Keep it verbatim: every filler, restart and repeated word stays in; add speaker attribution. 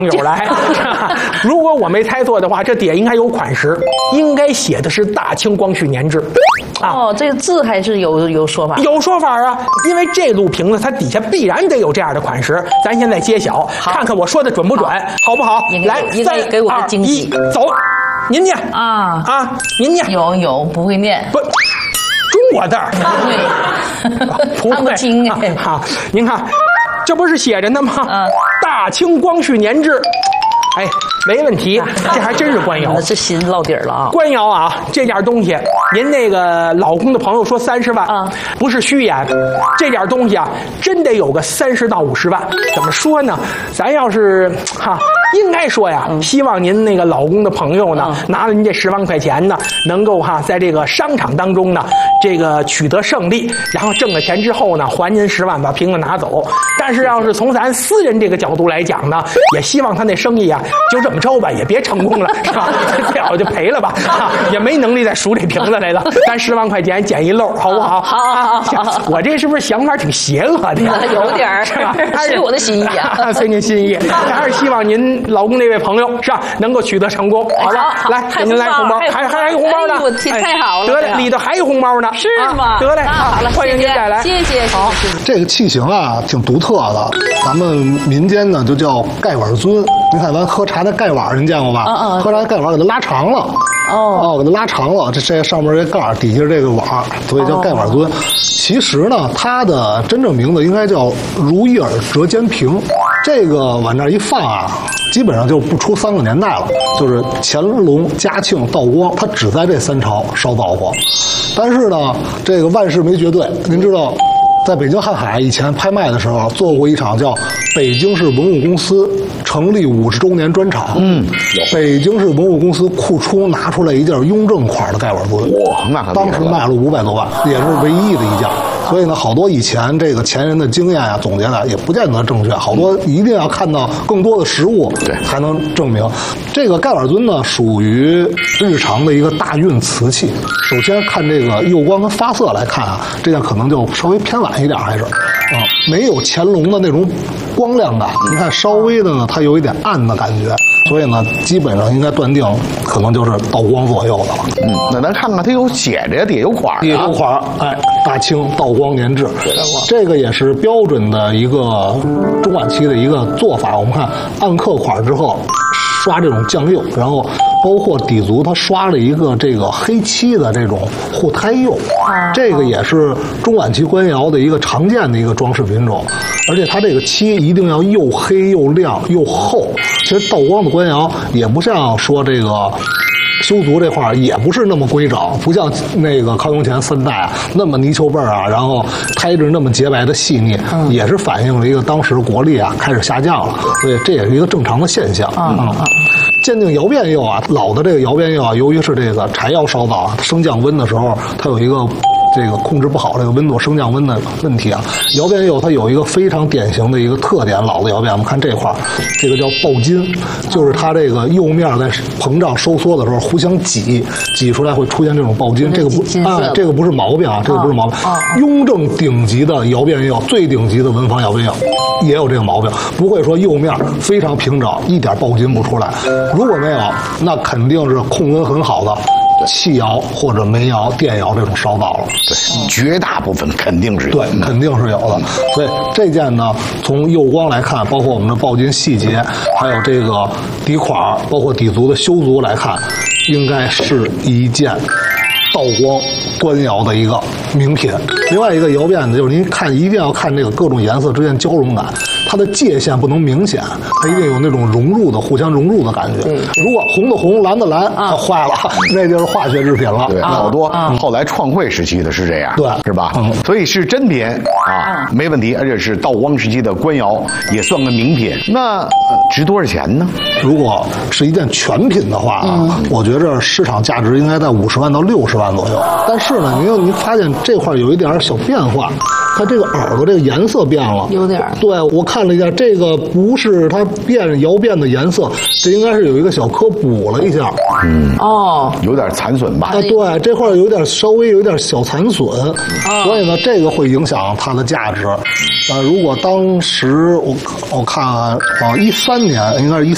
Speaker 1: 友来。如果我没猜错的话，这底下应该有款式，应该写的是大清光绪年制。
Speaker 2: 啊、哦，这个字还是有有说法，
Speaker 1: 有说法啊，因为这路瓶子它底下必然得有这样的款式。咱现在揭晓，看看我说的准不准，好, 好不好？来，
Speaker 2: 三给我个惊喜，
Speaker 1: 走，您念
Speaker 2: 啊
Speaker 1: 啊，您念。
Speaker 2: 有有不会念，
Speaker 1: 不，中国字儿，
Speaker 2: 对，看不清哎。
Speaker 1: 好，您看，这不是写着呢吗？
Speaker 2: 嗯，
Speaker 1: 大清光绪年制。哎，没问题，这还真是官窑，
Speaker 2: 那是新落底了啊！
Speaker 1: 官窑啊，这件东西，您那个老公的朋友说三十万，啊，不是虚言，这件东西啊，真得有个三十到五十万。怎么说呢？咱要是哈，应该说呀，嗯、希望您那个老公的朋友呢，嗯、拿了您这十万块钱呢，能够哈，在这个商场当中呢，这个取得胜利，然后挣了钱之后呢，还您十万，把瓶子拿走。但是要是从咱私人这个角度来讲呢，也希望他那生意啊。就这么着吧，也别成功了，是吧？最好就赔了吧，啊，也没能力再数这瓶子来了。咱十万块钱捡一漏，好不好？
Speaker 2: 好，好，好，好。
Speaker 1: 我这是不是想法挺邪恶的呀？
Speaker 2: 有点儿，是吧？随我的心意啊，
Speaker 1: 随您心意。还是希望您老公那位朋友是吧，能够取得成功。好了，来，给您来红包，还还有红包呢。
Speaker 2: 我天，太好了！
Speaker 1: 得嘞，里头还有红包呢。
Speaker 2: 是吗？
Speaker 1: 得嘞，
Speaker 2: 好了，
Speaker 1: 欢迎您再来。
Speaker 2: 谢谢。
Speaker 1: 好，
Speaker 3: 这个器型啊，挺独特的。咱们民间呢就叫盖碗尊。您看咱喝茶的盖碗，您见过吧？
Speaker 2: 嗯嗯。
Speaker 3: 喝茶的盖碗给它拉长了。
Speaker 2: 哦。
Speaker 3: 哦，给它拉长了。这这上面这盖儿，底下这个碗，所以叫盖碗尊。哦、其实呢，它的真正名字应该叫如意耳折尖瓶。这个往那一放啊，基本上就不出三个年代了，就是乾隆、嘉庆、道光，它只在这三朝烧造过。但是呢，这个万事没绝对，您知道。在北京瀚海以前拍卖的时候，做过一场叫北京市文物公司成立五十周年专场。嗯，北京市文物公司库出拿出来一件雍正款的盖碗尊，
Speaker 4: 哇，那可
Speaker 3: 当时卖了五百多万，也是唯一的一件。所以呢，好多以前这个前人的经验啊，总结的也不见得正确，好多一定要看到更多的实物，对，才能证明。这个盖碗尊呢，属于日常的一个大运瓷器。首先看这个釉光跟发色来看啊，这件可能就稍微偏晚一点，还是啊、嗯，没有乾隆的那种光亮感。你看稍微的呢，它有一点暗的感觉，所以呢，基本上应该断定可能就是道光左右的了。
Speaker 4: 嗯，那咱看看它有写着呀，底下有款，
Speaker 3: 底下有款，哎，大清道光年制，这个也是标准的一个中晚期的一个做法。我们看暗刻款之后，刷这种酱釉，然后包括底足，它刷了一个这个黑漆的这种护胎釉，这个也是中晚期官窑的一个常见的一个装饰品种，而且它这个漆一定要又黑又亮又厚。其实道光的官窑也不像说这个修足这块儿也不是那么规整，不像那个康雍乾三代啊那么泥鳅背啊，然后胎质那么洁白的细腻，嗯、也是反映了一个当时国力啊开始下降了，所以这也是一个正常的现象啊。嗯嗯鉴定窑变釉啊，老的这个窑变釉啊，由于是这个柴窑烧造啊，升降温的时候，它有一个这个控制不好这个温度升降温的问题啊。窑变釉它有一个非常典型的一个特点，老的窑变，我们看这块儿，这个叫爆金，就是它这个釉面在膨胀收缩的时候互相挤，挤出来会出现这种爆金。这个不啊，这个不是毛病啊，这个不是毛病。雍正顶级的窑变釉，最顶级的文房窑变釉也有这个毛病，不会说釉面非常平整，一点爆金不出来。如果没有，那肯定是控温很好的气窑或者煤窑、电窑这种烧造了。
Speaker 4: 对，绝大部分肯定是有的。
Speaker 3: 对，肯定是有的。所以这件呢，从釉光来看，包括我们的爆金细节，还有这个底款，包括底足的修足来看，应该是一件道光官窑的一个名品。另外一个窑变呢，就是您看一定要看这个各种颜色之间交融感，它的界限不能明显，它一定有那种融入的、互相融入的感觉。如果红的红，蓝的蓝，啊，坏了，那就是化学制品了。
Speaker 4: 对，好多后来创汇时期的是这样，
Speaker 3: 对，
Speaker 4: 是吧？嗯，所以是真品啊，没问题，而且是道光时期的官窑，也算个名品。那值多少钱呢？如果是一件全品的话啊，我觉着市场价值应该在五十万到六十万左右。但是呢，您您发现这块有一点小变化。它这个耳朵这个颜色变了，
Speaker 2: 有点。对，
Speaker 3: 我看了一下，这个不是它变窑变的颜色，这应该是有一个小科补了一下。
Speaker 4: 嗯，哦，有点残损吧？
Speaker 3: 啊，对，这块有点稍微有点小残损，哦、所以呢，这个会影响它的价值。呃，如果当时我我看啊，一三年应该是一